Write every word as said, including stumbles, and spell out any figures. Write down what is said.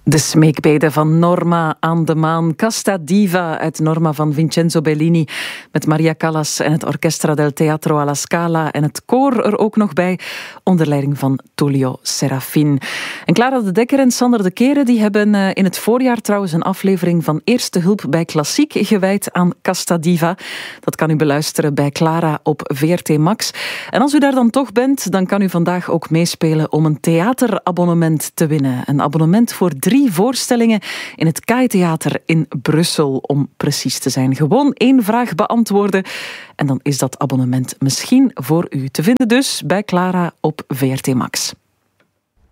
De smeekbede van Norma aan de maan. Casta Diva uit Norma van Vincenzo Bellini. Met Maria Callas en het Orchestra del Teatro alla Scala. En het koor er ook nog bij. Onder leiding van Tullio Serafin. En Clara de Dekker en Sander de Keren die hebben in het voorjaar trouwens een aflevering van Eerste Hulp bij Klassiek gewijd aan Casta Diva. Dat kan u beluisteren bij Clara op V R T Max. En als u daar dan toch bent, dan kan u vandaag ook meespelen om een theaterabonnement te winnen. Een abonnement voor drie Drie voorstellingen in het K A I Theater in Brussel, om precies te zijn. Gewoon één vraag beantwoorden en dan is dat abonnement misschien voor u te vinden. Dus bij Clara op V R T Max.